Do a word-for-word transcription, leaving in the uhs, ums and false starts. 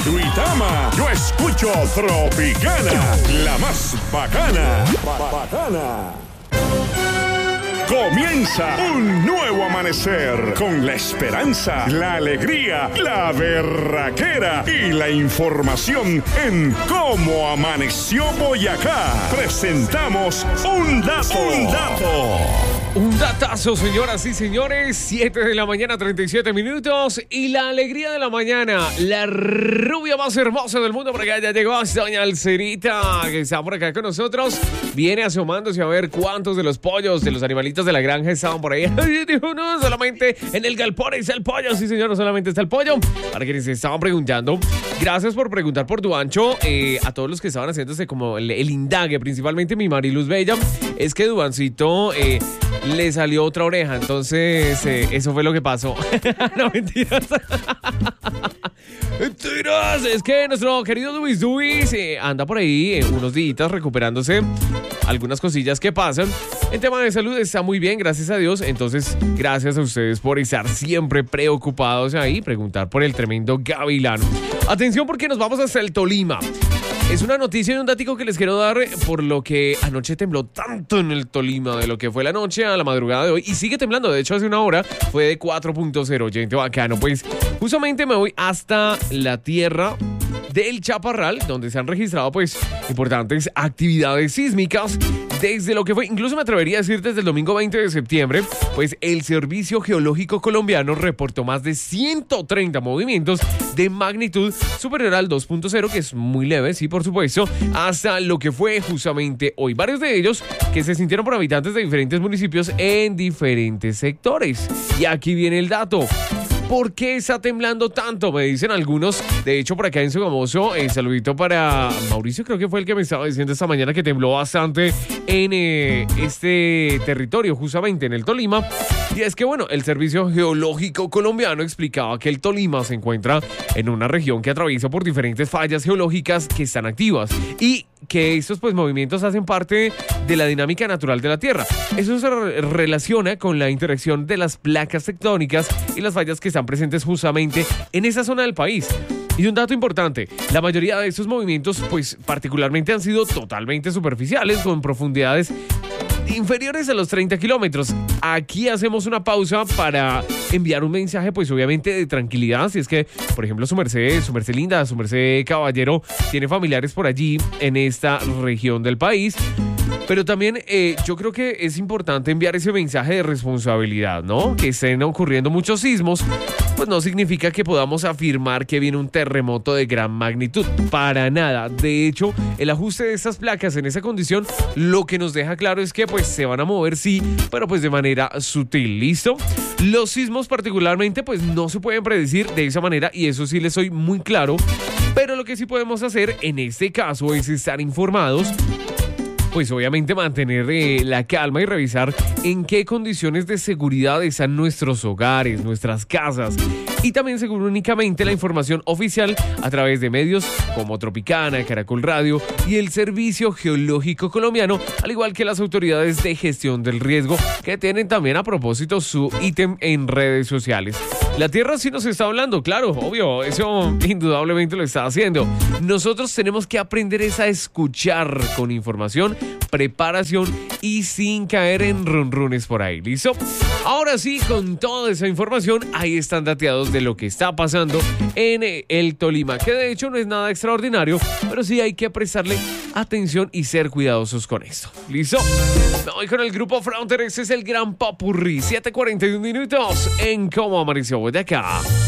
Duitama, yo escucho Tropicana, la más bacana. Bacana. Comienza un nuevo amanecer con la esperanza, la alegría, la berraquera y la información en Cómo Amaneció Boyacá. Presentamos un dato. Un dato. Un datazo, señoras y señores. siete de la mañana, treinta y siete minutos. Y la alegría de la mañana, la rubia más hermosa del mundo. Por acá ya llegó doña Alcerita, que está por acá con nosotros. Viene asomándose a ver cuántos de los pollos, de los animalitos de la granja estaban por ahí. Dijo, no, solamente en el galpón está el pollo. Sí, señor, no solamente está el pollo. Para quienes se estaban preguntando, gracias por preguntar por Duancho. Eh, a todos los que estaban haciéndose como el, el indague, principalmente mi Mariluz Bella, es que Duancito... Eh, le salió otra oreja, entonces eh, eso fue lo que pasó. No, mentiras. Mentiras. Es que nuestro querido Dubis Dubis eh, anda por ahí eh, unos días recuperándose. Algunas cosillas que pasan. En tema de salud está muy bien, gracias a Dios. Entonces, gracias a ustedes por estar siempre preocupados ahí, preguntar por el tremendo gavilán. Atención porque nos vamos hasta el Tolima. Es una noticia y un datico que les quiero dar por lo que anoche tembló tanto en el Tolima, de lo que fue la noche a la madrugada de hoy. Y sigue temblando, de hecho hace una hora fue de cuatro punto cero, gente bacano. Pues justamente me voy hasta la tierra del Chaparral, donde se han registrado pues importantes actividades sísmicas desde lo que fue, incluso me atrevería a decir desde el domingo veinte de septiembre, pues el Servicio Geológico Colombiano reportó más de ciento treinta movimientos de magnitud superior al dos punto cero, que es muy leve, sí, por supuesto, hasta lo que fue justamente hoy. Varios de ellos que se sintieron por habitantes de diferentes municipios en diferentes sectores. Y aquí viene el dato. ¿Por qué está temblando tanto? Me dicen algunos. De hecho, por acá en Sogamoso, eh, saludito para Mauricio, creo que fue el que me estaba diciendo esta mañana que tembló bastante en eh, este territorio, justamente en el Tolima. Y es que, bueno, el Servicio Geológico Colombiano explicaba que el Tolima se encuentra en una región que atraviesa por diferentes fallas geológicas que están activas y que estos pues movimientos hacen parte de la dinámica natural de la Tierra. Eso se re- relaciona con la interacción de las placas tectónicas y las fallas que están presentes justamente en esa zona del país. Y un dato importante, la mayoría de estos movimientos pues particularmente han sido totalmente superficiales, con profundidades inferiores a los treinta kilómetros. Aquí hacemos una pausa para enviar un mensaje, pues obviamente de tranquilidad. Si es que, por ejemplo, su merced, su merced linda, su merced caballero, tiene familiares por allí en esta región del país. Pero también eh, yo creo que es importante enviar ese mensaje de responsabilidad, ¿no? Que estén ocurriendo muchos sismos, pues no significa que podamos afirmar que viene un terremoto de gran magnitud. Para nada. De hecho, el ajuste de estas placas en esa condición lo que nos deja claro es que pues se van a mover, sí, pero pues de manera sutil. ¿Listo? Los sismos particularmente pues no se pueden predecir de esa manera y eso sí les soy muy claro. Pero lo que sí podemos hacer en este caso es estar informados, pues obviamente mantener eh, la calma y revisar en qué condiciones de seguridad están nuestros hogares, nuestras casas. Y también según únicamente la información oficial a través de medios como Tropicana, Caracol Radio y el Servicio Geológico Colombiano, al igual que las autoridades de gestión del riesgo, que tienen también a propósito su ítem en redes sociales. La Tierra sí nos está hablando, claro, obvio, eso indudablemente lo está haciendo. Nosotros tenemos que aprender es a escuchar con información, preparación y sin caer en runrunes por ahí, ¿listo? Ahora sí, con toda esa información, ahí están dateados de lo que está pasando en el Tolima, que de hecho no es nada extraordinario, pero sí hay que prestarle atención y ser cuidadosos con esto, ¿listo? Me voy con el grupo Frontex, es el gran popurrí, siete cuarenta y uno minutos en Cómo Amaneció Boyacá.